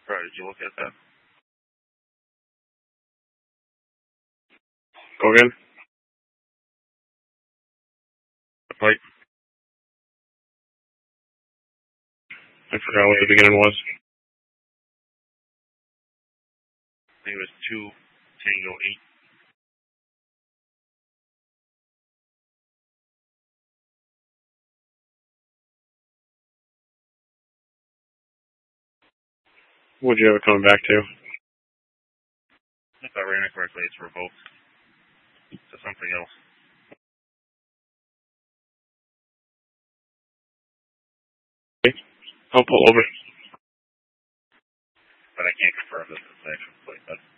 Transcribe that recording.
Right, did you look at that? Go again? Like, I forgot what the beginning was. I think it was 2 Tango 8. What'd you have it coming back to? If I ran it correctly, it's revoked to something else. I'll pull over. But I can't confirm this is an actual plate. That's